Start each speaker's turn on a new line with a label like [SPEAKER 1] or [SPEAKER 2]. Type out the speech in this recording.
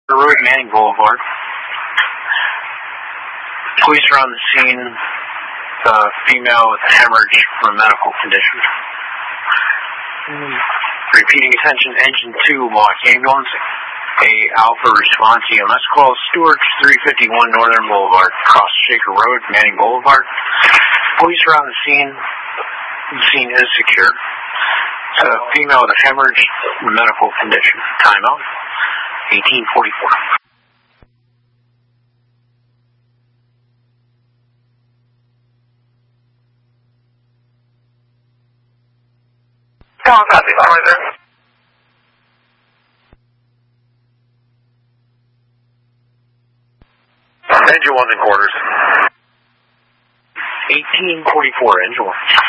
[SPEAKER 1] Road, Manning Boulevard. Police are on the scene. The female with a hemorrhage from a medical condition. Repeating attention, engine 2, Milwaukee ambulance. A Alpha response EMS call. Stewart 351 Northern Boulevard, across Shaker Road, Manning Boulevard. Police are on the scene. The scene is secure. It's a female with a hemorrhage from a medical condition. Timeout. 1844.
[SPEAKER 2] Come on, copy. I'm right there.
[SPEAKER 3] Engine 1 in quarters.
[SPEAKER 1] 1844, engine 1.